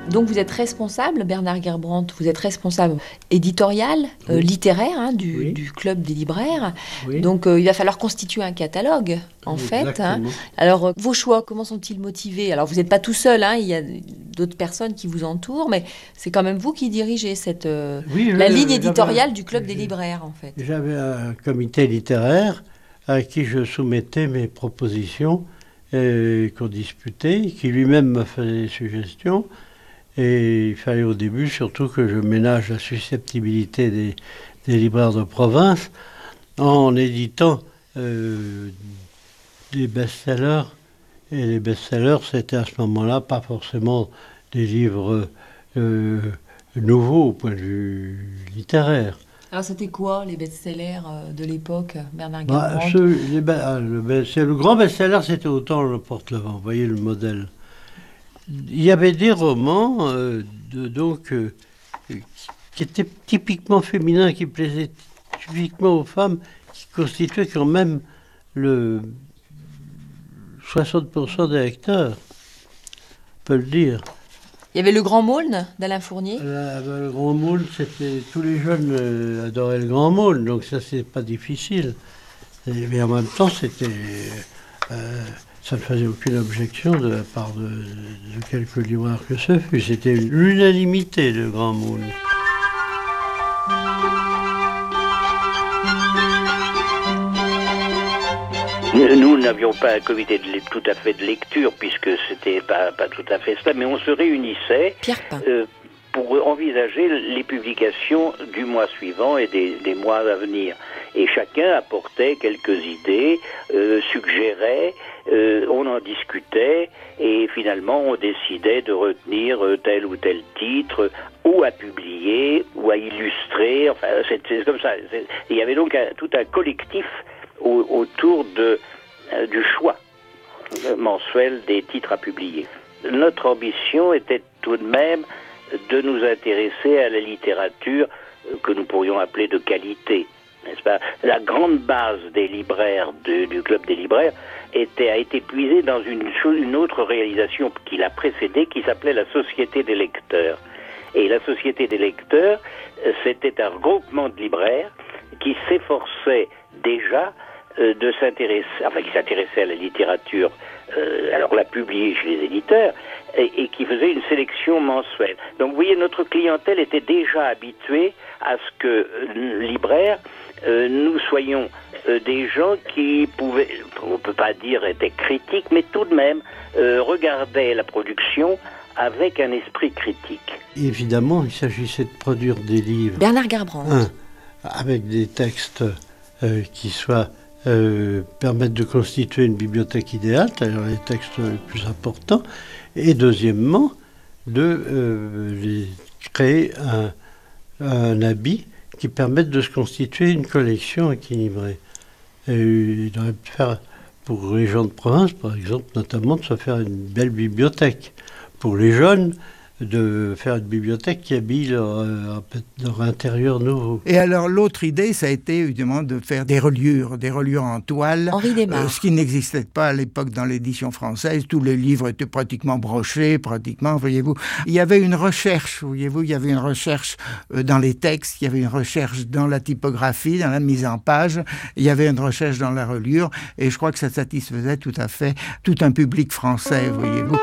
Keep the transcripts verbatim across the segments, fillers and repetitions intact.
Donc vous êtes responsable, Bernard Gerbrandt, vous êtes responsable éditorial, euh, oui. littéraire hein, du, oui. du Club des libraires. Oui. Donc euh, il va falloir constituer un catalogue, en Exactement. fait. Hein. Alors euh, vos choix, comment sont-ils motivés? Alors vous n'êtes pas tout seul, hein, il y a d'autres personnes qui vous entourent, mais c'est quand même vous qui dirigez cette, euh, oui, la ligne éditoriale du Club des libraires, en fait. J'avais un comité littéraire à qui je soumettais mes propositions, euh, qu'on disputait, qui lui-même me faisait des suggestions. Et il fallait au début surtout que je ménage la susceptibilité des, des libraires de province en éditant euh, des best-sellers. Et les best-sellers, c'était à ce moment-là pas forcément des livres euh, nouveaux au point de vue littéraire. Alors c'était quoi les best-sellers de l'époque, Bernard Gerbrandt? bah, ce, les, bah, le, best, le grand best-seller, c'était Autant le porte-le-vent, vous voyez le modèle. Il y avait des romans euh, de, donc, euh, qui étaient typiquement féminins, qui plaisaient typiquement aux femmes, qui constituaient quand même le soixante pour cent des lecteurs, on peut le dire. Il y avait Le Grand Maulne d'Alain Fournier. La, le Grand Maulne, c'était tous les jeunes euh, adoraient Le Grand Maulne, donc ça c'est pas difficile. Et, mais en même temps, c'était euh, ça ne faisait aucune objection de la part de, de quelques libraires que ce fut. C'était l'unanimité, Le Grand Maulne. Nous n'avions pas un comité de, tout à fait de lecture, puisque c'était pas, pas tout à fait cela, mais on se réunissait euh, pour envisager les publications du mois suivant et des, des mois à venir. Et chacun apportait quelques idées, euh, suggérait, euh, on en discutait, et finalement on décidait de retenir tel ou tel titre, ou à publier, ou à illustrer, enfin c'est, c'est comme ça. C'est, il y avait donc un, tout un collectif au, autour de, euh, du choix mensuel des titres à publier. Notre ambition était tout de même de nous intéresser à la littérature que nous pourrions appeler de qualité, n'est-ce pas? La grande base des libraires, de, du Club des libraires, était, a été puisée dans une, une autre réalisation qui l'a précédée, qui s'appelait la Société des lecteurs. Et la Société des lecteurs, c'était un regroupement de libraires qui s'efforçait déjà euh, de s'intéresser, enfin qui s'intéressait à la littérature, euh, alors la publiée chez les éditeurs, et, et qui faisait une sélection mensuelle. Donc vous voyez, notre clientèle était déjà habituée à ce que euh, libraires, euh, nous soyons euh, des gens qui pouvaient, on ne peut pas dire étaient critiques, mais tout de même euh, regardaient la production avec un esprit critique. Évidemment, il s'agissait de produire des livres. Bernard Gerbrandt. Un, avec des textes euh, qui soient euh, permettent de constituer une bibliothèque idéale, c'est-à-dire les textes les plus importants, et deuxièmement, de euh, les, créer un, un habit qui permette de se constituer une collection équilibrée. Et il aurait pu faire, pour les gens de province, par exemple, notamment, de se faire une belle bibliothèque. Pour les jeunes, de faire une bibliothèque qui habille leur, leur intérieur nouveau. Et alors l'autre idée, ça a été évidemment de faire des reliures, des reliures en toile, Henri Desmarres. Euh, ce qui n'existait pas à l'époque dans l'édition française. Tous les livres étaient pratiquement brochés, pratiquement, voyez-vous. Il y avait une recherche, voyez-vous, il y avait une recherche euh, dans les textes, il y avait une recherche dans la typographie, dans la mise en page, il y avait une recherche dans la reliure, et je crois que ça satisfaisait tout à fait tout un public français, voyez-vous.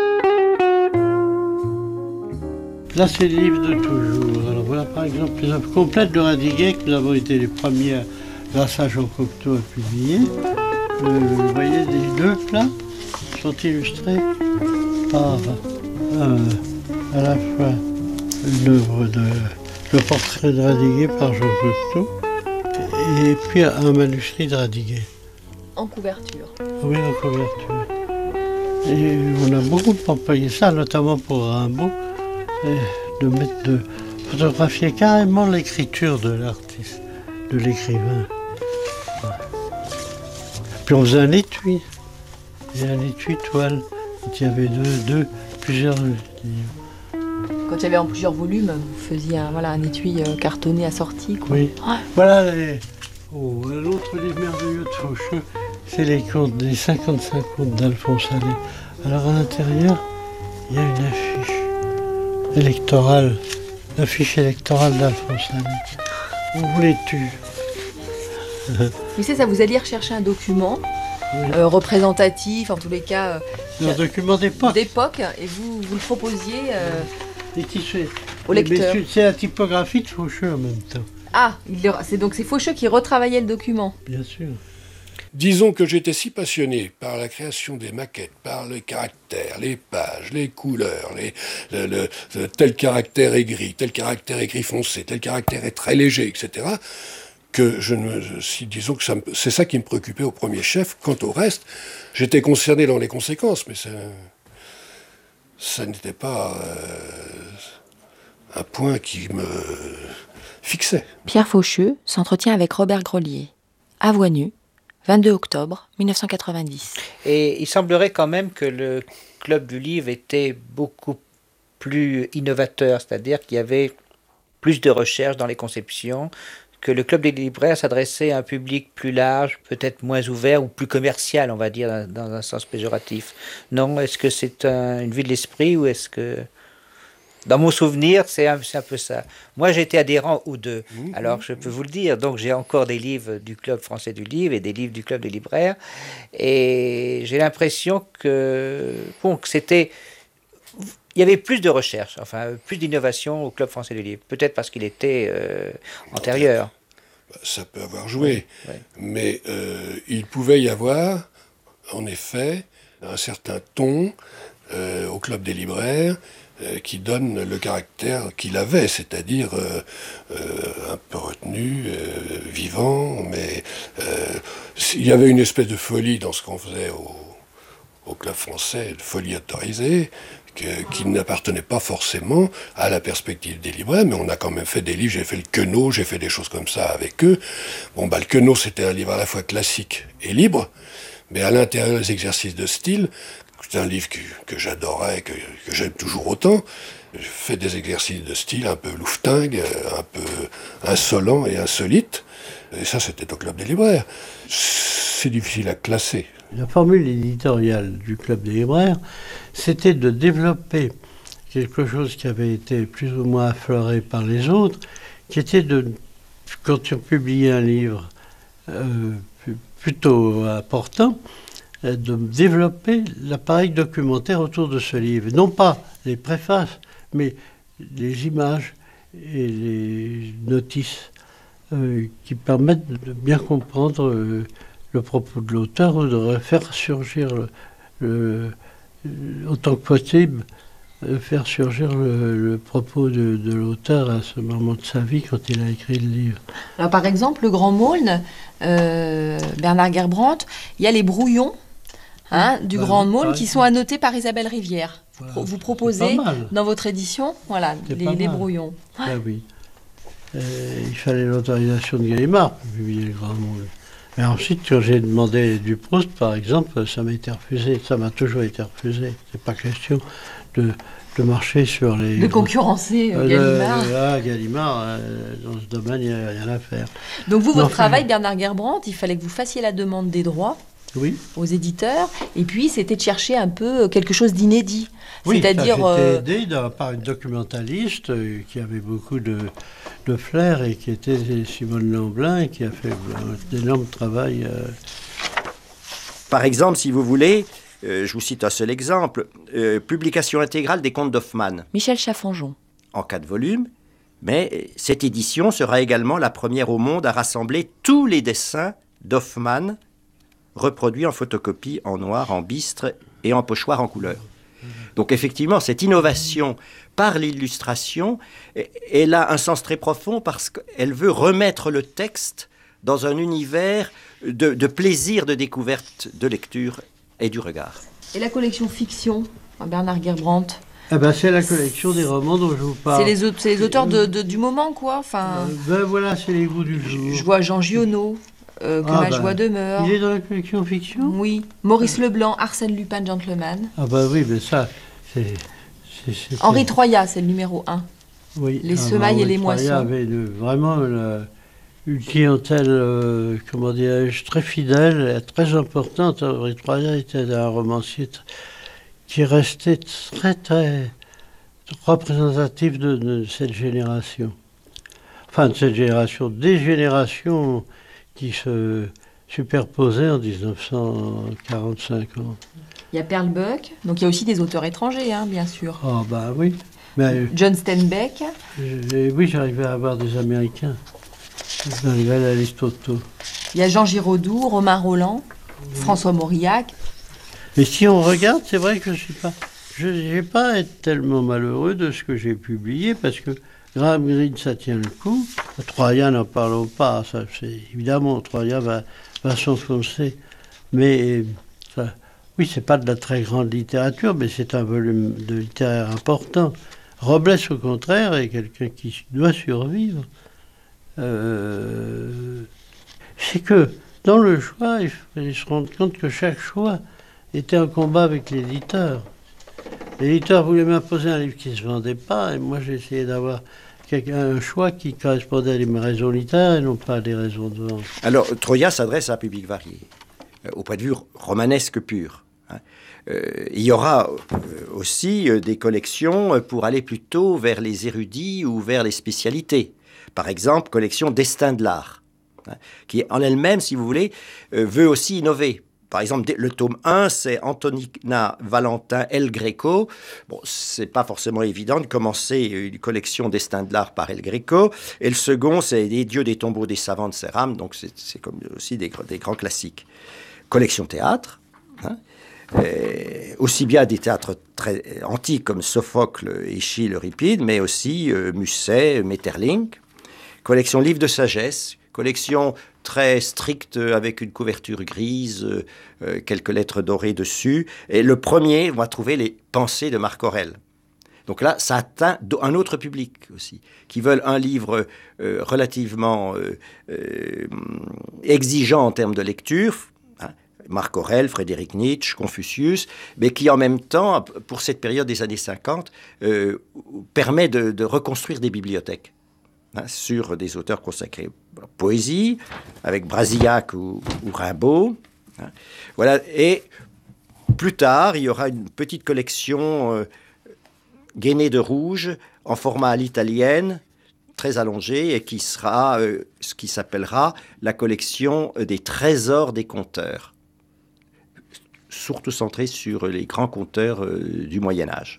Là, c'est le livre de toujours. Alors voilà, par exemple, les œuvres complètes de Radiguet, que nous avons été les premiers, grâce à Jean Cocteau, à publier. Euh, vous voyez, les deux plats sont illustrés par euh, à la fois l'œuvre de le portrait de Radiguet par Jean Cocteau et puis un manuscrit de Radiguet. En couverture. Oui, en couverture. Et on a beaucoup employé ça, notamment pour Rimbaud, de mettre de photographier carrément l'écriture de l'artiste, de l'écrivain. Ouais. Puis on faisait un étui, et un étui toile. Quand il y avait deux, deux plusieurs livres. Quand il y avait en plusieurs volumes, vous faisiez un, voilà, un étui euh, cartonné assorti, quoi. Oui. Ouais. Voilà les... oh, l'autre livre merveilleux de Faucheux, c'est les contes, les cinquante-cinq contes d'Alphonse Allais. Alors à l'intérieur, il y a une affiche électorale, la fiche électorale d'Alphonse Lanusse. Où voulais-tu? Mais c'est ça, vous alliez rechercher un document oui. euh, représentatif, en tous les cas... Euh, un document d'époque. D'époque, et vous, vous le proposiez euh, et qui c'est au lecteur. C'est la typographie de Faucheux en même temps. Ah, c'est donc c'est Faucheux qui retravaillait le document. Bien sûr. Disons que j'étais si passionné par la création des maquettes, par les caractères, les pages, les couleurs, les, le, le, le, tel caractère est gris, tel caractère est gris foncé, tel caractère est très léger, et cetera, que je ne, si, disons que ça, c'est ça qui me préoccupait au premier chef. Quant au reste, j'étais concerné dans les conséquences, mais ça, ça n'était pas euh, un point qui me fixait. Pierre Faucheux s'entretient avec Robert Grolier, à Voix Nue, vingt-deux octobre mille neuf cent quatre-vingt-dix. Et il semblerait quand même que le Club du Livre était beaucoup plus innovateur, c'est-à-dire qu'il y avait plus de recherche dans les conceptions, que le Club des libraires s'adressait à un public plus large, peut-être moins ouvert ou plus commercial, on va dire, dans, dans un sens péjoratif. Non, est-ce que c'est un, une vue de l'esprit ou est-ce que... Dans mon souvenir, c'est un, c'est un peu ça. Moi, j'étais adhérent aux deux. Mmh, Alors, je peux vous le dire. Donc, j'ai encore des livres du Club français du livre et des livres du Club des libraires. Et j'ai l'impression que, bon, que c'était... Il y avait plus de recherche, enfin, plus d'innovation au Club français du livre. Peut-être parce qu'il était euh, antérieur. Ça peut avoir joué. Oui, oui. Mais euh, il pouvait y avoir, en effet, un certain ton euh, au Club des libraires qui donne le caractère qu'il avait, c'est-à-dire euh, euh, un peu retenu, euh, vivant, mais euh, il y avait une espèce de folie dans ce qu'on faisait au, au Club français, de folie autorisée, que, qui n'appartenait pas forcément à la perspective des libraires, mais on a quand même fait des livres, j'ai fait le Queneau, j'ai fait des choses comme ça avec eux. Bon, bah, le Queneau, c'était un livre à la fois classique et libre, mais à l'intérieur des exercices de style. C'est un livre que, que j'adorais, que, que j'aime toujours autant. Je fais des exercices de style un peu louvetingue, un peu insolent et insolite. Et ça, c'était au Club des libraires. C'est difficile à classer. La formule éditoriale du Club des libraires, c'était de développer quelque chose qui avait été plus ou moins affleuré par les autres, qui était de, quand on publiait un livre euh, plutôt important, de développer l'appareil documentaire autour de ce livre. Non pas les préfaces, mais les images et les notices euh, qui permettent de bien comprendre euh, le propos de l'auteur ou de faire surgir, le, le, autant que possible, euh, faire surgir le, le propos de, de l'auteur à ce moment de sa vie quand il a écrit le livre. Alors par exemple, le Grand Maulne, euh, Bernard Gerbrandt, il y a les brouillons Hein, du bah, Grand Maulne qui sont annotés par Isabelle Rivière. Voilà, vous proposez dans votre édition voilà, les, les brouillons. Ah, oui. euh, il fallait l'autorisation de Gallimard pour publier le Grand Maulne. Mais ensuite, quand j'ai demandé du Proust, par exemple, ça m'a été refusé. Ça m'a toujours été refusé. C'est pas question de, de marcher sur les... De concurrencer euh, Gallimard. Euh, ah, Gallimard, euh, dans ce domaine, il n'y a rien à faire. Donc vous, votre enfin, travail, Bernard Gerbrandt, il fallait que vous fassiez la demande des droits. Oui. Aux éditeurs, et puis c'était de chercher un peu quelque chose d'inédit. Oui, c'est-à-dire ça, j'ai été aidé par une documentaliste euh, qui avait beaucoup de, de flair et qui était Simone Lamblin et qui a fait un énorme travail. Euh... Par exemple, si vous voulez, euh, je vous cite un seul exemple, euh, publication intégrale des contes d'Hoffmann. Michel Chaffanjon. En quatre volumes, mais cette édition sera également la première au monde à rassembler tous les dessins d'Hoffmann reproduit en photocopie en noir, en bistre et en pochoir en couleur. Donc effectivement, cette innovation par l'illustration, elle a un sens très profond parce qu'elle veut remettre le texte dans un univers de, de plaisir de découverte, de lecture et du regard. Et la collection fiction, Bernard Gerbrandt eh ben, c'est la collection des romans dont je vous parle. C'est les, c'est les auteurs de, de, du moment, quoi. Enfin, euh, ben voilà, c'est les goûts du jour. Je vois Jean Giono. Euh, que ah ma bah, joie demeure. Il est dans la collection fiction ? Oui. Maurice Leblanc, Arsène Lupin, Gentleman. Ah bah oui, mais ça, c'est... c'est, c'est Henri c'est... Troyat, c'est le numéro un. Oui. Les ah semailles bah, et les Troyat moissons. avait une, vraiment une, une clientèle, euh, comment dirais-je, très fidèle, très importante. Henri Troyat était un romancier t- qui restait très, très représentatif de, de cette génération. Enfin, de cette génération, des générations qui se superposaient en dix-neuf cent quarante-cinq. Il y a Perlbuck, donc il y a aussi des auteurs étrangers, hein, bien sûr. Ah oh, bah oui. Mais, John Steinbeck. Je, oui, j'arrivais à avoir des Américains. J'arrivais à la liste auto. Il y a Jean Giraudoux, Romain Roland, oui. François Mauriac. Mais si on regarde, c'est vrai que je suis pas, je n'ai pas à être tellement malheureux de ce que j'ai publié, parce que Graham Greene, ça tient le coup. Troyen, n'en parlons pas. Ça, c'est, évidemment, Troyen va, va s'enfoncer. Mais ça, oui, c'est pas de la très grande littérature, mais c'est un volume de littéraire important. Robles, au contraire, est quelqu'un qui doit survivre. Euh, c'est que, dans le choix, il fallait se rendre compte que chaque choix était un combat avec l'éditeur. L'éditeur voulait m'imposer un livre qui ne se vendait pas, et moi j'ai essayé d'avoir un choix qui correspondait à des raisons littéraires et non pas à des raisons de vente. Alors, Troya s'adresse à un public varié, euh, au point de vue romanesque pur. Hein. Euh, il y aura euh, aussi euh, des collections pour aller plutôt vers les érudits ou vers les spécialités. Par exemple, collection Destin de l'art, hein, qui en elle-même, si vous voulez, euh, veut aussi innover. Par exemple, le tome un, c'est Antonina Valentin El Greco. Bon, c'est pas forcément évident de commencer une collection Destin de l'art par El Greco. Et le second, c'est Les dieux des tombeaux des savants de Céram. Donc, c'est, c'est comme aussi des, des grands classiques. Collection théâtre. Hein, et aussi bien des théâtres très antiques comme Sophocle, Échille, Euripide, mais aussi euh, Musset, Maeterlinck. Collection livres de sagesse. Collection très stricte avec une couverture grise, euh, quelques lettres dorées dessus. Et le premier, on va trouver les pensées de Marc Aurèle. Donc là, ça atteint un autre public aussi, qui veulent un livre euh, relativement euh, euh, exigeant en termes de lecture, hein, Marc Aurèle, Frédéric Nietzsche, Confucius, mais qui en même temps, pour cette période des années cinquante, euh, permet de, de reconstruire des bibliothèques. Hein, sur des auteurs consacrés à la poésie, avec Brasillac ou, ou Rimbaud. Hein. Voilà. Et plus tard, il y aura une petite collection euh, gainée de rouge, en format à l'italienne, très allongée, et qui sera euh, ce qui s'appellera la collection des trésors des conteurs, surtout centrée sur les grands conteurs euh, du Moyen-Âge.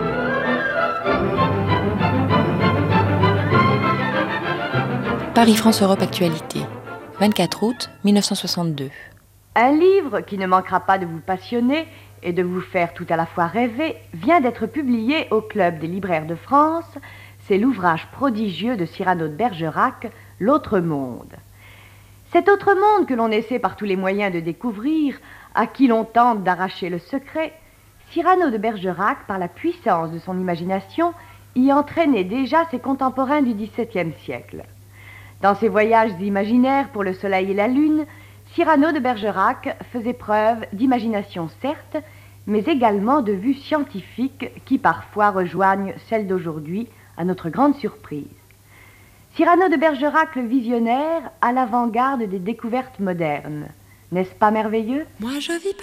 Paris-France-Europe Actualité, vingt-quatre août mille neuf cent soixante-deux. Un livre qui ne manquera pas de vous passionner et de vous faire tout à la fois rêver vient d'être publié au Club des libraires de France. C'est l'ouvrage prodigieux de Cyrano de Bergerac, L'autre monde. Cet autre monde que l'on essaie par tous les moyens de découvrir, à qui l'on tente d'arracher le secret, Cyrano de Bergerac, par la puissance de son imagination, y entraînait déjà ses contemporains du dix-septième siècle. Dans ses voyages imaginaires pour le soleil et la lune, Cyrano de Bergerac faisait preuve d'imagination certes, mais également de vues scientifiques qui parfois rejoignent celles d'aujourd'hui, à notre grande surprise. Cyrano de Bergerac, le visionnaire, à l'avant-garde des découvertes modernes. N'est-ce pas merveilleux ? Moi, je vis